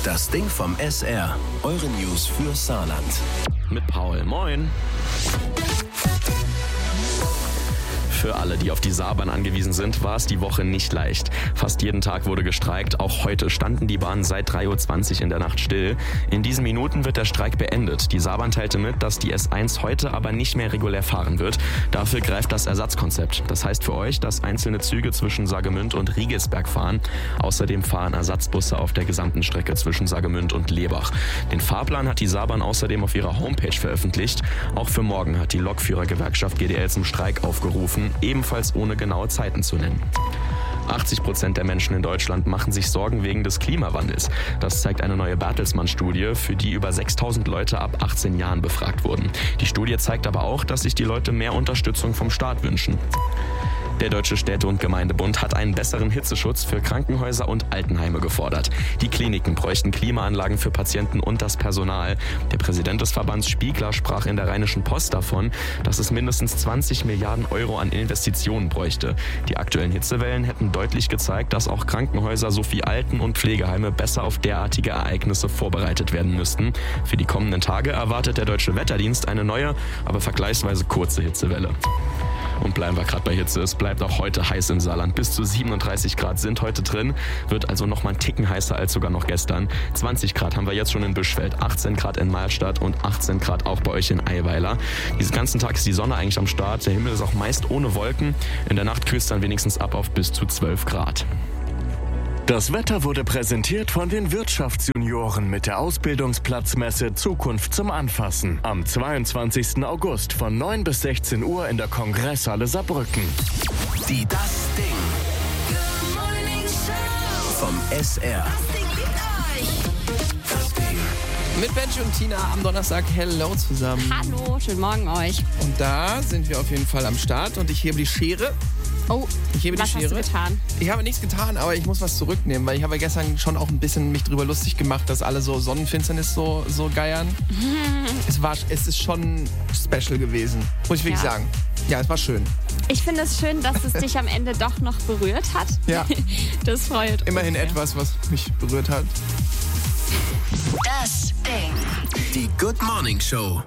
Das Ding vom SR. Eure News für Saarland. Mit Paul. Moin. Für alle, die auf die Saarbahn angewiesen sind, war es die Woche nicht leicht. Fast jeden Tag wurde gestreikt. Auch heute standen die Bahnen seit 3.20 Uhr in der Nacht still. In diesen Minuten wird der Streik beendet. Die Saarbahn teilte mit, dass die S1 heute aber nicht mehr regulär fahren wird. Dafür greift das Ersatzkonzept. Das heißt für euch, dass einzelne Züge zwischen Saargemünd und Riegelsberg fahren. Außerdem fahren Ersatzbusse auf der gesamten Strecke zwischen Saargemünd und Lebach. Den Fahrplan hat die Saarbahn außerdem auf ihrer Homepage veröffentlicht. Auch für morgen hat die Lokführergewerkschaft GDL zum Streik aufgerufen, ebenfalls ohne genaue Zeiten zu nennen. 80% der Menschen in Deutschland machen sich Sorgen wegen des Klimawandels. Das zeigt eine neue Bertelsmann-Studie, für die über 6.000 Leute ab 18 Jahren befragt wurden. Die Studie zeigt aber auch, dass sich die Leute mehr Unterstützung vom Staat wünschen. Der Deutsche Städte- und Gemeindebund hat einen besseren Hitzeschutz für Krankenhäuser und Altenheime gefordert. Die Kliniken bräuchten Klimaanlagen für Patienten und das Personal. Der Präsident des Verbands Spiegler sprach in der Rheinischen Post davon, dass es mindestens 20 Milliarden Euro an Investitionen bräuchte. Die aktuellen Hitzewellen hätten deutlich gezeigt, dass auch Krankenhäuser sowie Alten- und Pflegeheime besser auf derartige Ereignisse vorbereitet werden müssten. Für die kommenden Tage erwartet der Deutsche Wetterdienst eine neue, aber vergleichsweise kurze Hitzewelle. Und bleiben wir gerade bei Hitze. Es bleibt auch heute heiß im Saarland. Bis zu 37 Grad sind heute drin. Wird also noch mal einen Ticken heißer als sogar noch gestern. 20 Grad haben wir jetzt schon in Büschfeld, 18 Grad in Mahlstadt und 18 Grad auch bei euch in Eiweiler. Diesen ganzen Tag ist die Sonne eigentlich am Start. Der Himmel ist auch meist ohne Wolken. In der Nacht kühlt es dann wenigstens ab auf bis zu 12 Grad. Das Wetter wurde präsentiert von den Wirtschaftsjunioren mit der Ausbildungsplatzmesse Zukunft zum Anfassen. Am 22. August von 9 bis 16 Uhr in der Kongresshalle Saarbrücken. Die Das Ding vom SR. Mit Benji und Tina am Donnerstag. Hello zusammen. Hallo, schönen Morgen euch. Und da sind wir auf jeden Fall am Start und ich hebe die Schere. Oh, was hast du getan? Ich habe nichts getan, aber ich muss was zurücknehmen, weil ich habe gestern schon auch ein bisschen mich drüber lustig gemacht, dass alle so Sonnenfinsternis so geiern. Es ist schon special gewesen, muss ich wirklich sagen. Ja, es war schön. Ich finde es schön, dass es dich am Ende doch noch berührt hat. Ja. Das freut uns. Immerhin etwas, was mich berührt hat. Das Ding. Die Good Morning Show.